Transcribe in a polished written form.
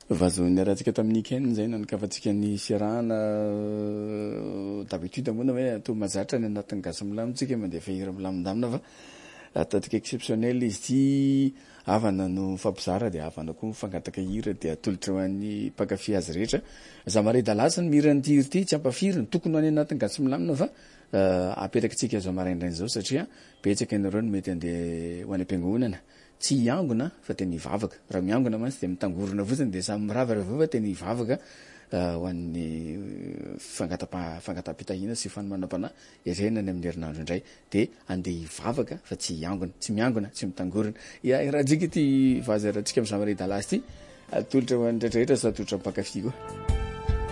Vazoany rahantsika tamin'ny week-end zay nanakafantsika ny fiarahana d'habitude moana hoe atao mahazatra ny anatin'ny gasy milamintsika mandefa hira milamindamina fa ataontsika exceptionnel izy ty havana no fampizara de havana koa mifangataka hira de atolotra ho an'ny mpankafy azy rehetra. Za mare dalasa ny miran'ity hira ty tsy ampafiriny tokony ho any anatin'ny gasy milamina fa apetrakintsika azo maraindrainy zao satria betsaka ianareo no mety andeha ho any am-piangonana tsy hiangona fa tena hivavaka raha miangona mantsy de mitangorona fotsiny de samy miravaka avao fa tena hivavaka ho an'ny fangatam-pitahina sy fanomanam-panahy erenany amin'ny herinandro indray de andeha hivavaka fa tsy hiangona tsy miangona tsy mitangorona raha tsika ty vaza rahantsika am'zamare dalasy ty atolotra ho an'ny rehetrarehetra sy atolotra mpankafy koa.